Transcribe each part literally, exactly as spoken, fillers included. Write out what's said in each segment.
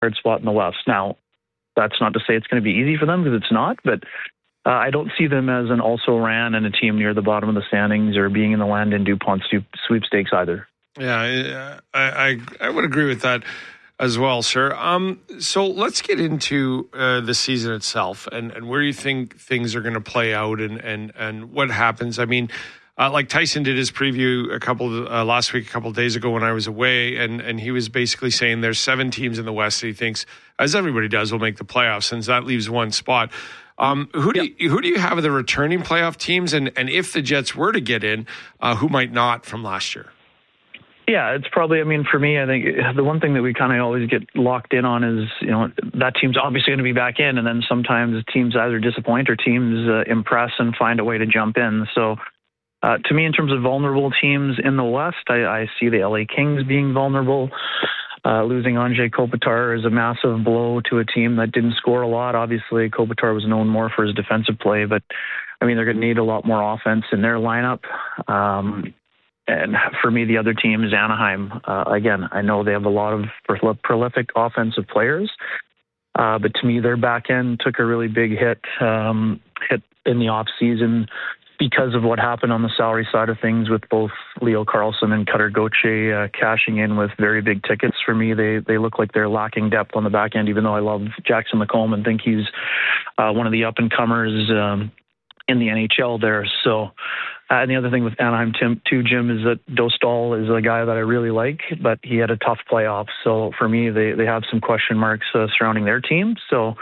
card spot in the West. Now, that's not to say it's going to be easy for them, because it's not, but uh, I don't see them as an also-ran and a team near the bottom of the standings or being in the Landon DuPont sweepstakes either. Yeah, I, I, I would agree with that as well, sir. Um, so let's get into uh, the season itself and, and where you think things are going to play out and, and, and what happens. I mean, uh, like Tyson did his preview a couple uh, last week, a couple of days ago when I was away, and, and he was basically saying there's seven teams in the West that he thinks, as everybody does, will make the playoffs, since that leaves one spot. Um, who do you, who do you have of the returning playoff teams, and, and if the Jets were to get in, uh, who might not from last year? Yeah, it's probably, I mean, for me, I think the one thing that we kind of always get locked in on is, you know, that team's obviously going to be back in, and then sometimes teams either disappoint or teams uh, impress and find a way to jump in. So uh, to me, in terms of vulnerable teams in the West, I, I see the L A Kings being vulnerable. Uh, losing Anze Kopitar is a massive blow to a team that didn't score a lot. Obviously, Kopitar was known more for his defensive play, but I mean, they're going to need a lot more offense in their lineup. Um, and for me, the other team is Anaheim. Uh, again, I know they have a lot of prolific offensive players, uh, but to me, their back end took a really big hit, um, hit in the off season, because of what happened on the salary side of things with both Leo Carlsson and Cutter Gauthier uh, cashing in with very big tickets. For me, they they look like they're lacking depth on the back end, even though I love Jackson McComb and think he's uh, one of the up-and-comers um, in the N H L there. So, uh, and the other thing with Anaheim, Tim, too, Jim, is that Dostal is a guy that I really like, but he had a tough playoff. So for me, they, they have some question marks uh, surrounding their team. So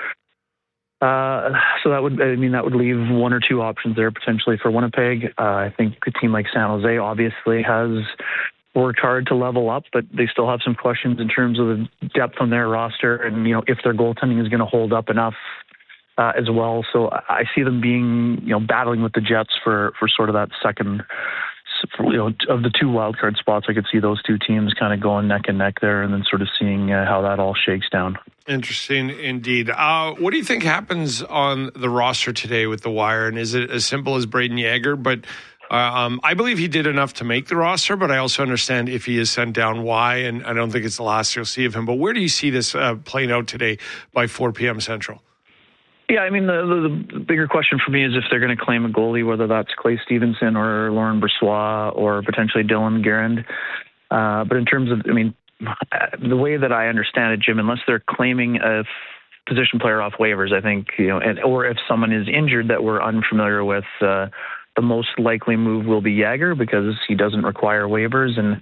Uh, so that would, I mean, that would leave one or two options there potentially for Winnipeg. Uh, I think a team like San Jose obviously has worked hard to level up, but they still have some questions in terms of the depth on their roster and, you know, if their goaltending is going to hold up enough uh, as well. So I see them being, you know, battling with the Jets for, for sort of that second, you know, of the two wildcard spots. I could see those two teams kind of going neck and neck there, and then sort of seeing uh, how that all shakes down. Interesting indeed. Uh, what do you think happens on the roster today with the Wire? And is it as simple as Braden Yager? But uh, um, I believe he did enough to make the roster, but I also understand if he is sent down, why, and I don't think it's the last you'll see of him. But where do you see this uh, playing out today by four p.m. Central? Yeah, I mean, the, the, the bigger question for me is if they're going to claim a goalie, whether that's Clay Stevenson or Lauren Brossoit or potentially Dylan Garand. Uh, but in terms of, I mean, the way that I understand it, Jim, unless they're claiming a position player off waivers, I think, you know, and, or if someone is injured that we're unfamiliar with, uh, the most likely move will be Yager because he doesn't require waivers. And,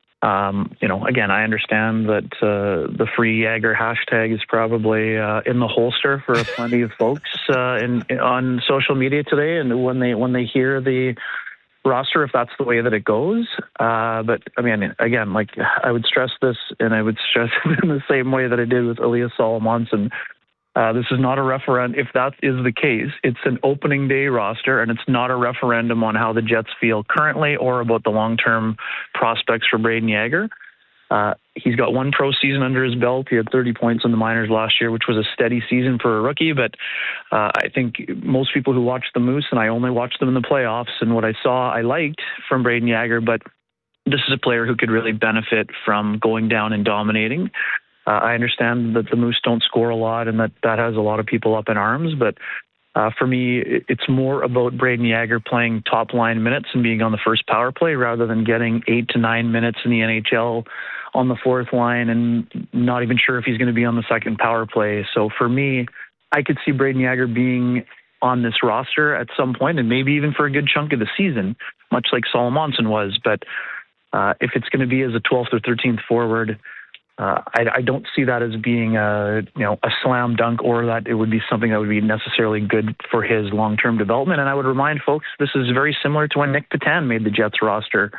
um, you know, again, I understand that uh, the free Yager hashtag is probably uh, in the holster for plenty of folks uh, in, in on social media today. And when they when they hear the roster, if that's the way that it goes. Uh, but I mean, again, like I would stress this, and I would stress it in the same way that I did with Elias Salomonsson. Uh, this is not a referendum. If that is the case, it's an opening day roster, and it's not a referendum on how the Jets feel currently or about the long-term prospects for Braden Yager. Uh, he's got one pro season under his belt. He had thirty points in the minors last year, which was a steady season for a rookie. But uh, I think most people who watch the Moose, and I only watched them in the playoffs, and what I saw I liked from Braden Yager, but this is a player who could really benefit from going down and dominating. Uh, I understand that the Moose don't score a lot and that that has a lot of people up in arms, but uh, for me, it's more about Braden Yager playing top line minutes and being on the first power play rather than getting eight to nine minutes in the N H L on the fourth line and not even sure if he's going to be on the second power play. So for me, I could see Braden Yager being on this roster at some point and maybe even for a good chunk of the season, much like Salomonsson was. But uh, if it's going to be as a twelfth or thirteenth forward, Uh, I, I don't see that as being a, you know, a slam dunk or that it would be something that would be necessarily good for his long-term development. And I would remind folks, this is very similar to when Nick Petan made the Jets roster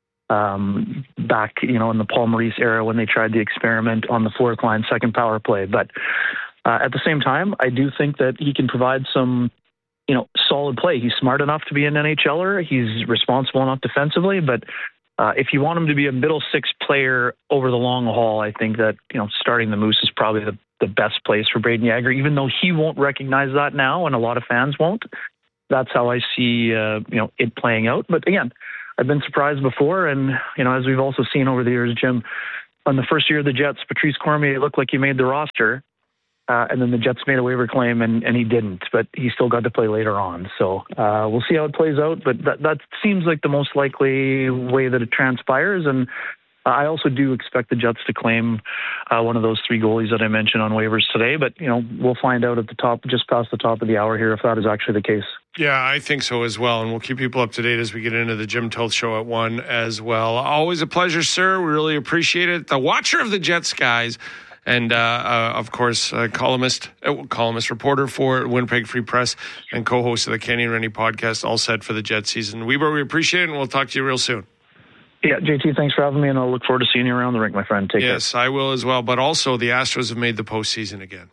um, back, you know, in the Paul Maurice era when they tried the experiment on the fourth line, second power play. But uh, at the same time, I do think that he can provide some, you know, solid play. He's smart enough to be an NHLer. He's responsible enough defensively, but Uh, if you want him to be a middle six player over the long haul, I think that, you know, starting the Moose is probably the, the best place for Braden Yager, even though he won't recognize that now and a lot of fans won't. That's how I see, uh, you know, it playing out. But again, I've been surprised before. And, you know, as we've also seen over the years, Jim, on the first year of the Jets, Patrice Cormier looked like he made the roster. Uh, and then the Jets made a waiver claim, and, and he didn't, but he still got to play later on. So uh, we'll see how it plays out, but that, that seems like the most likely way that it transpires. And I also do expect the Jets to claim uh, one of those three goalies that I mentioned on waivers today, but you know we'll find out at the top, just past the top of the hour here, if that is actually the case. Yeah, I think so as well, and we'll keep people up to date as we get into the Jim Toth Show at one as well. Always a pleasure, sir. We really appreciate it. The watcher of the Jets, guys. And, uh, uh, of course, uh, columnist, uh, columnist, reporter for Winnipeg Free Press and co-host of the Kenny and Rennie podcast, all set for the Jet season. Weber, we appreciate it, and we'll talk to you real soon. Yeah, J T, thanks for having me, and I'll look forward to seeing you around the rink, my friend. Take care. Yes, I will as well. But also, the Astros have made the postseason again.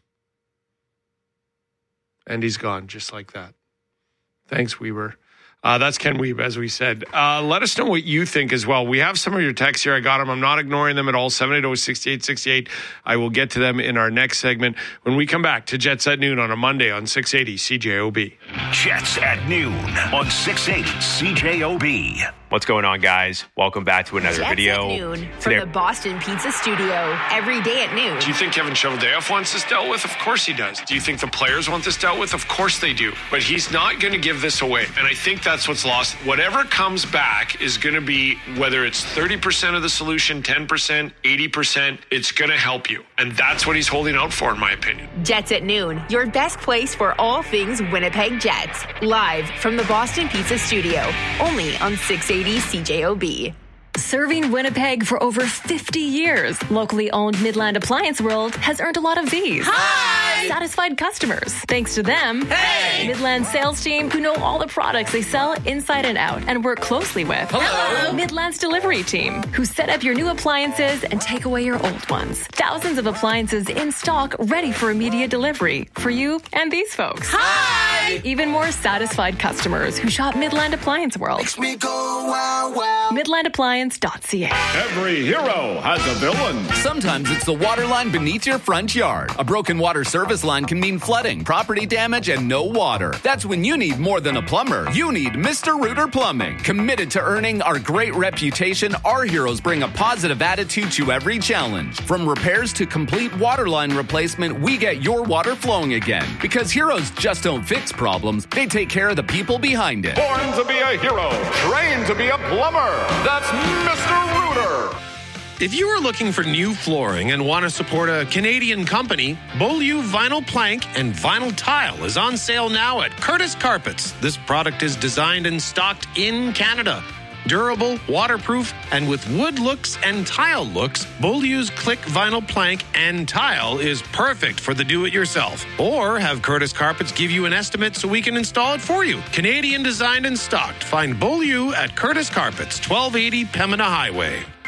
And he's gone, just like that. Thanks, Weber. Uh, that's Ken Wiebe, as we said. Uh, let us know what you think as well. We have some of your texts here. I got them. I'm not ignoring them at all. seven eight zero, six eight six eight. I will get to them in our next segment when we come back to Jets at Noon on a Monday on six eighty C J O B. Jets at Noon on six eighty C J O B. What's going on, guys? Welcome back to another Jets video. At noon from the Boston Pizza Studio. Every day at noon. Do you think Kevin Cheveldayoff wants this dealt with? Of course he does. Do you think the players want this dealt with? Of course they do. But he's not going to give this away. And I think that's what's lost. Whatever comes back is going to be, whether it's thirty percent of the solution, ten percent, eighty percent, it's going to help you. And that's what he's holding out for, in my opinion. Jets at Noon, your best place for all things Winnipeg Jets. Live from the Boston Pizza Studio. Only on six eighty C J O B. Serving Winnipeg for over fifty years, locally owned Midland Appliance World has earned a lot of these. Hi! Satisfied customers. Thanks to them, hey! Midland sales team who know all the products they sell inside and out and work closely with. Hello! Midland's delivery team who set up your new appliances and take away your old ones. Thousands of appliances in stock ready for immediate delivery for you and these folks. Hi! Even more satisfied customers who shop Midland Appliance World. Makes me go wow wow. Midland Appliance dot c a. Every hero has a villain. Sometimes it's the water line beneath your front yard. A broken water service line can mean flooding, property damage, and no water. That's when you need more than a plumber. You need Mister Rooter Plumbing. Committed to earning our great reputation, our heroes bring a positive attitude to every challenge. From repairs to complete water line replacement, we get your water flowing again. Because heroes just don't fix problems, they take care of the people behind it. Born to be a hero, trained to be a plumber. That's Mister Rooter. If you are looking for new flooring and want to support a Canadian company, Beaulieu Vinyl Plank and Vinyl Tile is on sale now at Curtis Carpets. This product is designed and stocked in Canada. Durable, waterproof, and with wood looks and tile looks, Beaulieu's Click Vinyl Plank and Tile is perfect for the do-it-yourself. Or have Curtis Carpets give you an estimate so we can install it for you. Canadian designed and stocked. Find Beaulieu at Curtis Carpets, twelve eighty Pembina Highway.